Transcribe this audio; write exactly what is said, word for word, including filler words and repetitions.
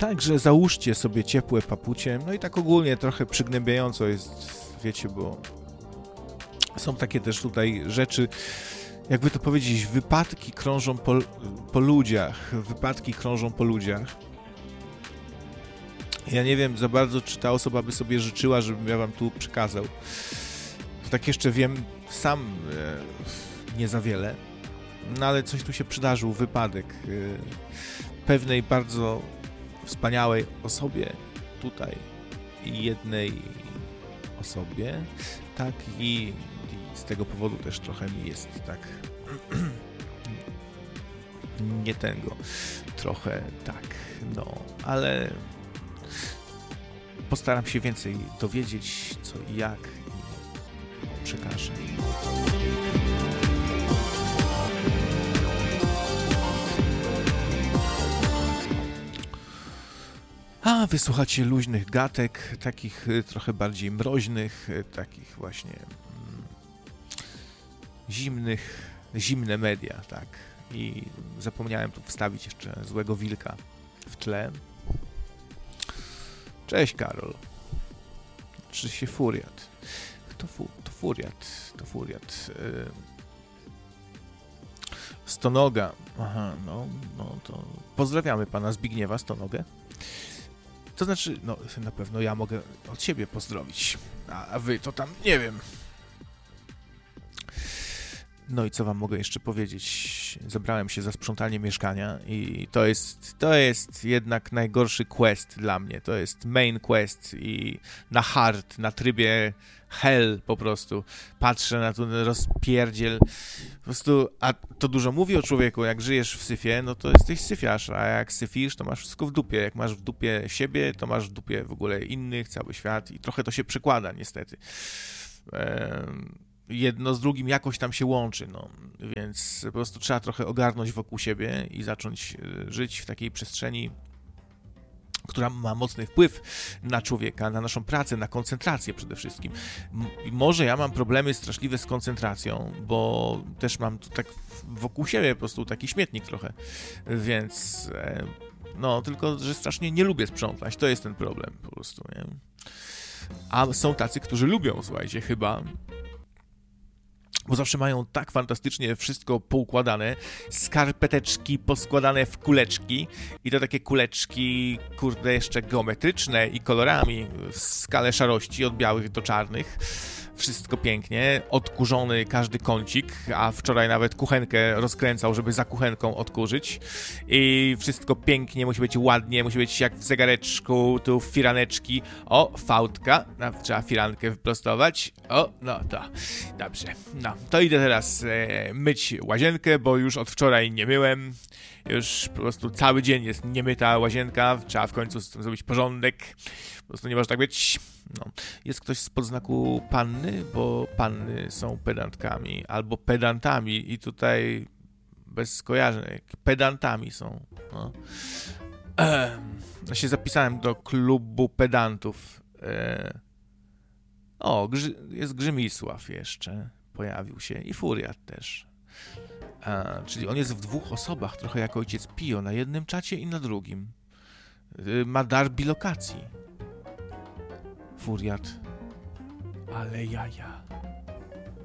Także załóżcie sobie ciepłe papucie, no i tak ogólnie trochę przygnębiająco jest, wiecie, bo są takie też tutaj rzeczy, jakby to powiedzieć, wypadki krążą po, po ludziach, wypadki krążą po ludziach. Ja nie wiem za bardzo, czy ta osoba by sobie życzyła, żebym ja wam tu przekazał. Tak jeszcze wiem sam e, nie za wiele, no ale coś tu się przydarzył, wypadek e, pewnej bardzo wspaniałej osobie tutaj i jednej osobie, tak i, i z tego powodu też trochę mi jest tak nie tego, trochę tak, no, ale postaram się więcej dowiedzieć, co i jak, i przekażę. A wysłuchacie luźnych gatek, takich trochę bardziej mroźnych, takich właśnie mm, zimnych, zimne media, tak. I zapomniałem tu wstawić jeszcze Złego Wilka w tle. Cześć, Karol. Czy się Furiat? To, fu, to Furiat, to Furiat. Yy. Stonoga. Aha, no, no to pozdrawiamy pana Zbigniewa Stonogę. To znaczy, no na pewno ja mogę od siebie pozdrowić, a, a wy to tam nie wiem. No i co wam mogę jeszcze powiedzieć? Zabrałem się za sprzątanie mieszkania i to jest, to jest jednak najgorszy quest dla mnie. To jest main quest i na hard, na trybie hell po prostu. Patrzę na ten rozpierdziel. Po prostu, a to dużo mówi o człowieku. Jak żyjesz w syfie, no to jesteś syfiarz, a jak syfisz, to masz wszystko w dupie. Jak masz w dupie siebie, to masz w dupie w ogóle innych, cały świat i trochę to się przekłada niestety. Ehm... jedno z drugim jakoś tam się łączy, no, więc po prostu trzeba trochę ogarnąć wokół siebie i zacząć żyć w takiej przestrzeni, która ma mocny wpływ na człowieka, na naszą pracę, na koncentrację przede wszystkim. M- może ja mam problemy straszliwe z koncentracją, bo też mam tu tak wokół siebie po prostu taki śmietnik trochę, więc e, no, tylko, że strasznie nie lubię sprzątać, to jest ten problem po prostu, nie? A są tacy, którzy lubią, słuchajcie, chyba, bo zawsze mają tak fantastycznie wszystko poukładane, skarpeteczki poskładane w kuleczki i to takie kuleczki, kurde, jeszcze geometryczne i kolorami w skalę szarości od białych do czarnych. Wszystko pięknie, odkurzony każdy kącik, a wczoraj nawet kuchenkę rozkręcał, żeby za kuchenką odkurzyć i wszystko pięknie, musi być ładnie, musi być jak w zegareczku, tu firaneczki, o, fałdka, no, trzeba firankę wyprostować, o, no to, dobrze, no, to idę teraz e, myć łazienkę, bo już od wczoraj nie myłem, już po prostu cały dzień jest niemyta łazienka, trzeba w końcu z tym zrobić porządek, po prostu nie może tak być. No. Jest ktoś spod znaku panny, bo panny są pedantkami albo pedantami i tutaj bez skojarzeń, pedantami są. No. Ja się zapisałem do klubu pedantów. O, jest Grzymisław jeszcze, pojawił się i Furiat też. A, czyli on jest w dwóch osobach, trochę jak ojciec Pio, na jednym czacie i na drugim. Ma dar bilokacji. Furiat. Ale jaja.